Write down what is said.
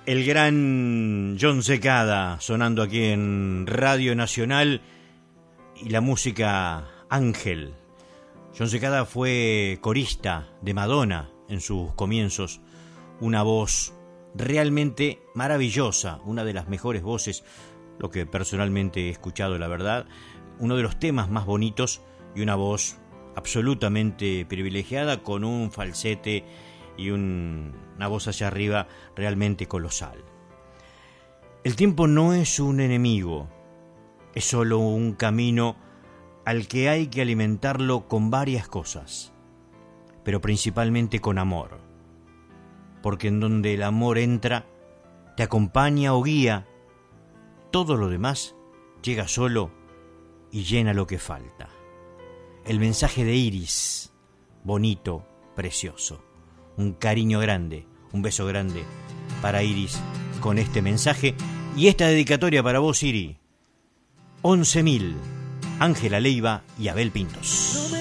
El gran Jon Secada sonando aquí en Radio Nacional y la música Ángel. Jon Secada fue corista de Madonna en sus comienzos, una voz realmente maravillosa, una de las mejores voces, lo que personalmente he escuchado, la verdad, uno de los temas más bonitos y una voz absolutamente privilegiada con un falsete y una voz hacia arriba realmente colosal. El tiempo no es un enemigo, es solo un camino al que hay que alimentarlo con varias cosas, pero principalmente con amor, porque en donde el amor entra, te acompaña o guía, todo lo demás llega solo y llena lo que falta. El mensaje de Iris, bonito, precioso. Un cariño grande, un beso grande para Iris con este mensaje y esta dedicatoria para vos, Iri. 11.000, Ángela Leiva y Abel Pintos.